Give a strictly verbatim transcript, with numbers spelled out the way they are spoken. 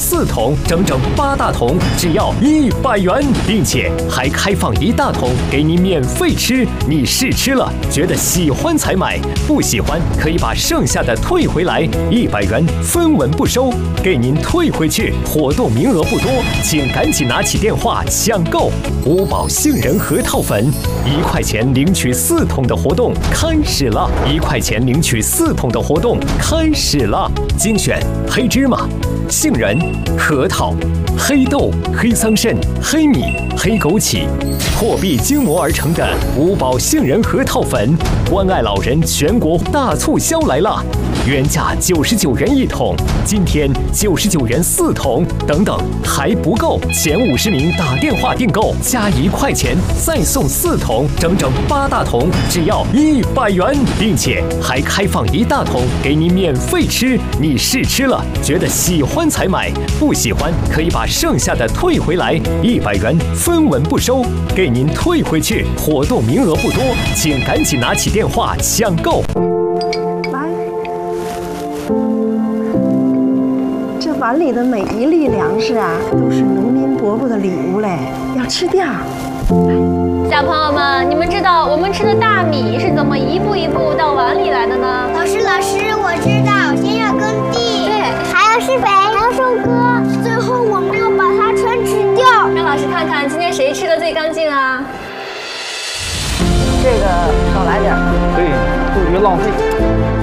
四桶，整整八大桶，只要一百元，并且还开放一大桶给您免费吃。你试吃了，觉得喜欢才买，不喜欢可以把剩下的退回来，一百元分文不收，给您退回去。活动名额不多，请赶紧拿起电话抢购五宝杏仁核桃粉，一块钱领取四桶的活动开始了！一块钱领取四桶的活动开始了！精选黑芝麻、杏仁、核桃、黑豆、黑桑葚、黑米、黑枸杞，破壁精磨而成的五宝杏仁核桃粉，关爱老人全国大促销来了！原价九十九元一桶，今天九十九元四桶，等等还不够，前五十名打电话订购加一块钱再送四桶，整整八大桶，只要一百元，并且还开放一大桶给您免费吃。你试吃了，觉得喜欢才买，不喜欢可以把剩下的退回来，一百元分文不收，给您退回去。活动名额不多，请赶紧拿起电话抢购。 碗里的每一粒粮食啊，都是农民伯伯的礼物嘞，要吃掉。 小朋友们，你们知道我们吃的大米是怎么一步一步到碗里来的呢？ 老师，老师，我知道，先要耕地，对，还要施肥，还要收割，最后我们要把它全吃掉。 让老师看看今天谁吃的最干净啊？ 这个少来点， 对，不许浪费。